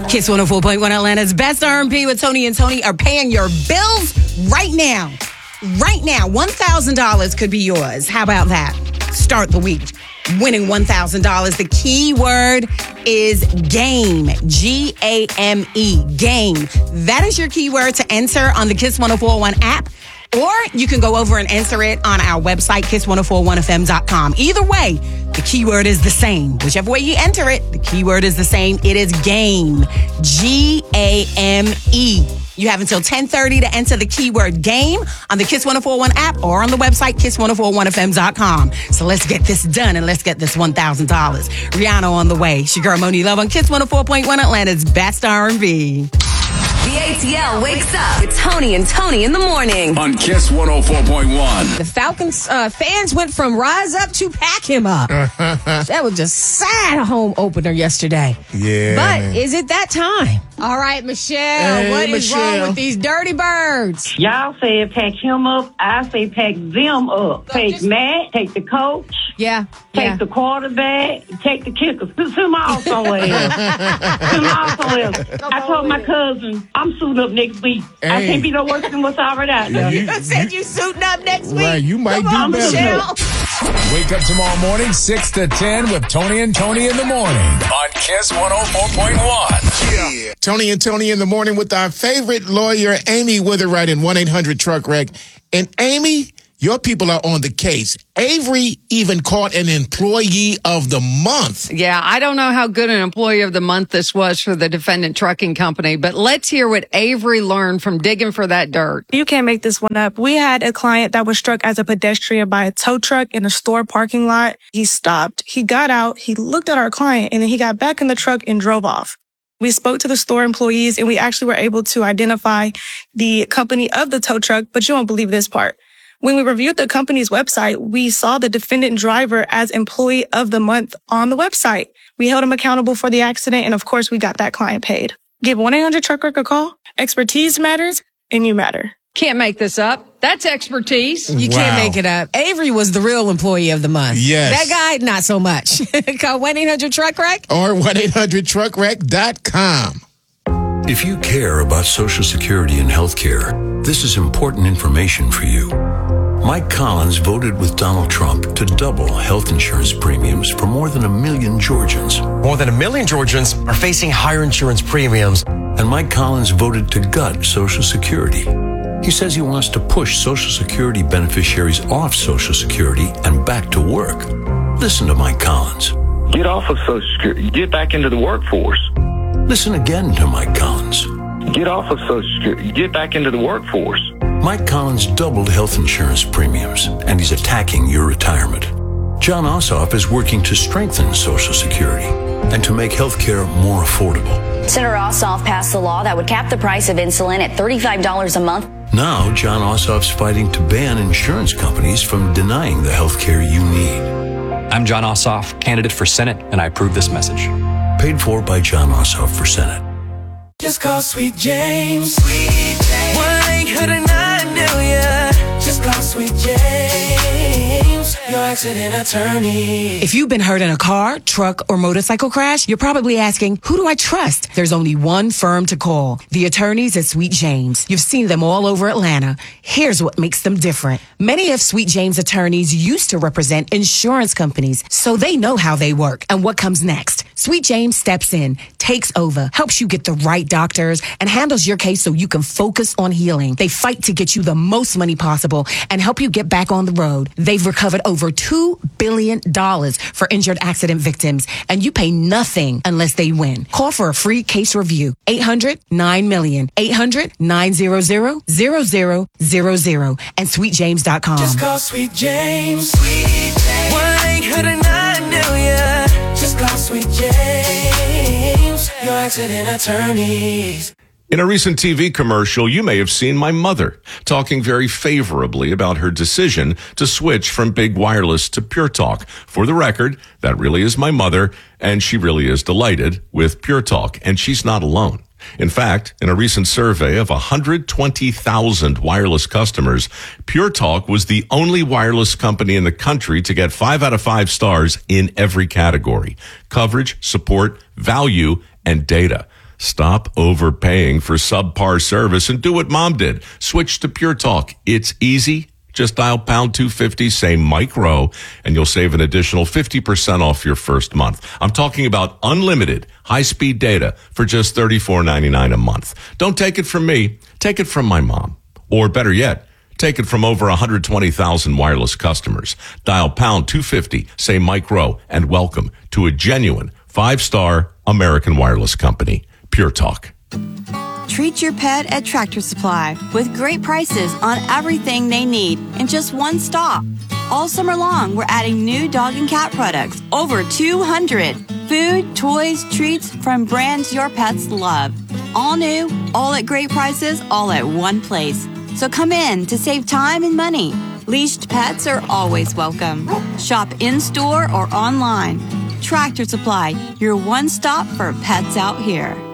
Kiss 104.1 Atlanta's best R&B with Tony and Tony are paying your bills right now. Right now, $1,000 could be yours. How about that? Start the week winning $1,000. The key word is GAME. G-A-M-E. GAME. That is your keyword to enter on the Kiss 104.1 app. Or you can go over and enter it on our website, kiss1041fm.com. Either way, the keyword is the same. Whichever way you enter it, the keyword is the same. It is GAME. G-A-M-E. You have until 10:30 to enter the keyword GAME on the Kiss 104.1 app or on the website, kiss1041fm.com. So let's get this done and let's get this $1,000. Rihanna on the way. It's your girl, Moni Love on Kiss 104.1 Atlanta's best R&B. The ATL wakes up with Tony and Tony in the morning. On Kiss 104.1. The Falcons fans went from rise up to pack him up. That was just sad home opener yesterday. Yeah. But is it that time? All right, Michelle, what is wrong with these dirty birds? Y'all said pack him up. I say pack them up. Take Matt, take the coach. Yeah. Take the quarterback, take the kicker. Send them all somewhere else. Send them all somewhere else. I told my cousin, I'm suiting up next week. I can't be no worse than what's already out there. You said you suiting up next week. Right, you might Come do on, better. Michelle. Wake up tomorrow morning, 6 to 10 with Tony and Tony in the morning. On Kiss 104.1. Yeah. Tony and Tony in the morning with our favorite lawyer, Amy Witherite in 1-800-TRUCK-WRECK. And Amy, your people are on the case. Avery even caught an employee of the month. Yeah, I don't know how good an employee of the month this was for the defendant trucking company, but let's hear what Avery learned from digging for that dirt. You can't make this one up. We had a client that was struck as a pedestrian by a tow truck in a store parking lot. He stopped, he got out, he looked at our client, and then he got back in the truck and drove off. We spoke to the store employees, and we actually were able to identify the company of the tow truck, but you won't believe this part. When we reviewed the company's website, we saw the defendant driver as employee of the month on the website. We held him accountable for the accident, and of course, we got that client paid. Give 1-800-TRUCK-WRECK a call. Expertise matters, and you matter. Can't make this up. That's expertise. You can't make it up. Avery was the real employee of the month. Yes. That guy, not so much. Call 1-800-TRUCK-WRECK. Or 1-800-TRUCKWRECK.com. If you care about Social Security and health care, this is important information for you. Mike Collins voted with Donald Trump to double health insurance premiums for more than 1 million Georgians. More than 1 million Georgians are facing higher insurance premiums. And Mike Collins voted to gut Social Security. He says he wants to push Social Security beneficiaries off Social Security and back to work. Listen to Mike Collins. Get off of Social Security. Get back into the workforce. Listen again to Mike Collins. Get off of Social Security. Get back into the workforce. Mike Collins doubled health insurance premiums, and he's attacking your retirement. John Ossoff is working to strengthen Social Security and to make health care more affordable. Senator Ossoff passed a law that would cap the price of insulin at $35 a month. Now, John Ossoff's fighting to ban insurance companies from denying the health care you need. I'm John Ossoff, candidate for Senate, and I approve this message. Paid for by John Ossoff for Senate. Just call Sweet James. Sweet James. 1-800-9-million. Just call Sweet James, your accident attorney. If you've been hurt in a car, truck, or motorcycle crash, you're probably asking, who do I trust? There's only one firm to call. The attorneys at Sweet James. You've seen them all over Atlanta. Here's what makes them different. Many of Sweet James' attorneys used to represent insurance companies, so they know how they work and what comes next. Sweet James steps in, takes over, helps you get the right doctors, and handles your case so you can focus on healing. They fight to get you the most money possible and help you get back on the road. They've recovered over $2 billion for injured accident victims, and you pay nothing unless they win. Call for a free case review. 800-9-million. 800-900-0000 and sweetjames.com. Just call Sweet James. Sweet James. 1-800-9-million. Just call Sweet James, your accident attorneys. In a recent TV commercial, you may have seen my mother talking very favorably about her decision to switch from big wireless to Pure Talk. For the record, that really is my mother, and she really is delighted with Pure Talk, and she's not alone. In fact, in a recent survey of 120,000 wireless customers, Pure Talk was the only wireless company in the country to get 5 out of 5 stars in every category: coverage, support, value, and data. Stop overpaying for subpar service and do what Mom did. Switch to Pure Talk. It's easy. Just dial pound 250, say Mike Rowe, and you'll save an additional 50% off your first month. I'm talking about unlimited high-speed data for just $34.99 a month. Don't take it from me. Take it from my mom. Or better yet, take it from over 120,000 wireless customers. Dial pound 250, say Mike Rowe, and welcome to a genuine 5-star American wireless company, Pure Talk. Treat your pet at Tractor Supply with great prices on everything they need in just one stop. All summer long, we're adding new dog and cat products, over 200. Food, toys, treats from brands your pets love. All new, all at great prices, all at one place. So come in to save time and money. Leashed pets are always welcome. Shop in-store or online. Tractor Supply, your one stop for pets out here.